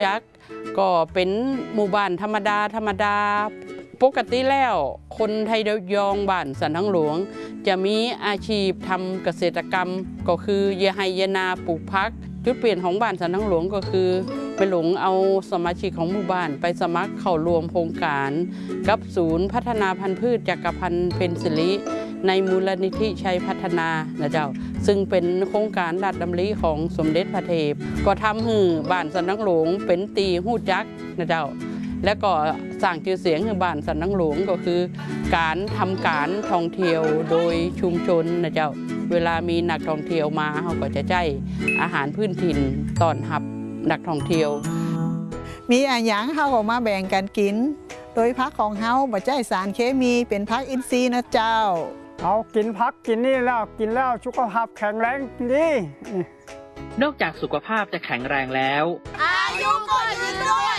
ยักษ์ก็เป็นหมู่บ้านธรรมดาปกติแล้วคนไทยยองบ้านสันทั้งหลวงจะมีอาชีพทำเกษตรกรรมก็คือเยไฮเยนาปลูกพักจุดเปลี่ยนของบ้านสันทั้งหลวงก็คือไปหลงเอาสมาชิกของหมู่บ้านไปสมัครเข้ารวมโครงการกับศูนย์พัฒนาพันธุ์พืชจักรพันธ์เพ็ญศิริในมูลนิธิชัยพัฒนานะเจ้าซึ่งเป็นโครงการราชดำริของสมเด็จพระเทพก็ทำให้บ้านสันทั้งหลวงเป็นตีหู้จักนะเจ้าและก็สร้างชื่อเสียงให้บ้านสันทั้งหลวงก็คือการทำการท่องเที่ยวโดยชุมชนนะเจ้าเวลามีนักท่องเที่ยวมาเขาก็จะใช้อาหารพื้นถิ่นต้อนรับนักท่องเที่ยวมีอาหารเขาออกมาแบ่งกันกินโดยพักของเขาบ่ใช้สารเคมีเป็นพักอินทรีย์นะเจ้าเอากินพักกินนี่แล้วกินแล้วสุขภาพแข็งแรงดีนอกจากสุขภาพจะแข็งแรงแล้วอายุก็ยืนด้วย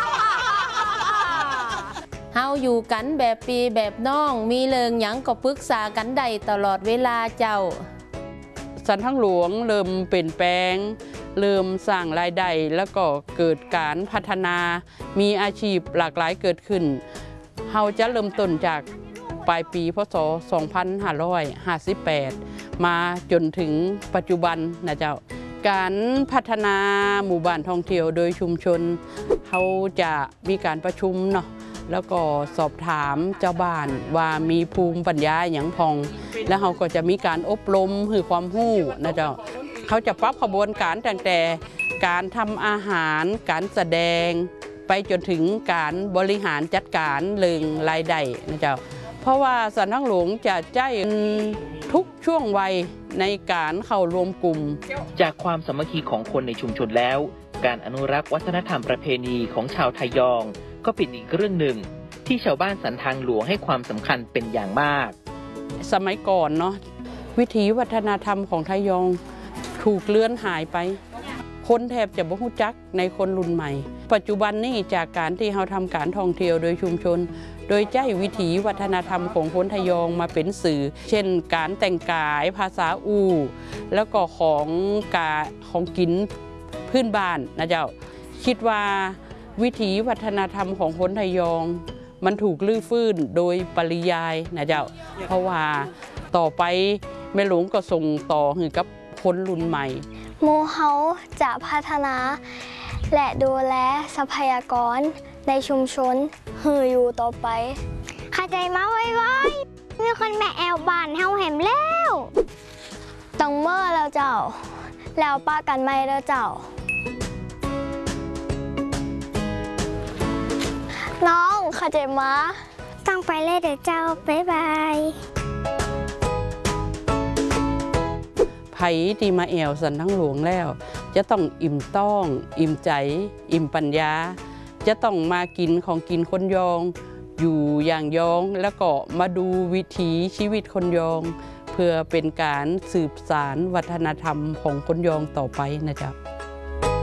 เฮาอยู่กันแบบปีแบบน้องมีเรื่องหยังก็ปรึกษากันได้ตลอดเวลาเจ้าสันทั้งหลวงเริ่มเปลี่ยนแปลงเริ่มสร้างรายได้แล้วก็เกิดการพัฒนามีอาชีพหลากหลายเกิดขึ้นเฮาจะเริ่มต้นจากปลายปีพศ 2558 มาจนถึงปัจจุบันนะเจ้าการพัฒนาหมู่บ้านท่องเที่ยวโดยชุมชนเขาจะมีการประชุมเนาะแล้วก็สอบถามเจ้าบ้านว่ามีภูมิปัญญาอย่างพองแล้วเขาก็จะมีการอบรมให้ความรู้นะเจ้าเขาจะปรับขบวนการตั้งแต่การทำอาหารการแสดงไปจนถึงการบริหารจัดการเรื่องรายได้นะเจ้าเพราะว่าสันทั้งหลวงจะใช้ทุกช่วงวัยในการเข้ารวมกลุ่มจากความสามัคคีของคนในชุมชนแล้วการอนุรักษ์วัฒนธรรมประเพณีของชาวไทยองก็เป็นอีกเรื่องหนึ่งที่ชาวบ้านสันทางหลวงให้ความสำคัญเป็นอย่างมากสมัยก่อนเนาะวิถีวัฒนธรรมของไทยองถูกเลือนหายไปคนแทบจะบ่รู้จักในคนรุ่นใหม่ปัจจุบันนี้จากการที่เราทำการท่องเที่ยวโดยชุมชนโดยใช้วิถีวัฒนธรรมของคนไทยองมาเป็นสื่อเช่นการแต่งกายภาษาอู่แล้วก็ของกินพื้นบ้านนะเจ้าคิดว่าวิถีวัฒนธรรมของคนไทยองมันถูกลื้อฟื้นโดยปริยายนะเจ้าเพราะว่าต่อไปแม่หลวงก็ส่งต่อให้กับคนรุ่นใหม่หมู่เฮาจะพัฒนาและดูแลทรัพยากรในชุมชนหืออยู่ต่อไปเข้าใจมาไว้มีคนแม่แอลบ้านเฮาแหมแล้วต้องเมื่อแล้วเจ้าแล้วป้ากันไม่แล้วเจ้าน้องเข้าใจมาต้องไปเลยเดี๋ยวเจ้าบ๊ายบายไผที่มาแอวสันทั้งหลวงแล้วจะต้องอิ่มต้องอิ่มใจอิ่มปัญญาจะต้องมากินของกินคนยองอยู่อย่างยองแล้วก็มาดูวิถีชีวิตคนยองเพื่อเป็นการสืบสานวัฒนธรรมของคนยองต่อไปนะจ๊ะ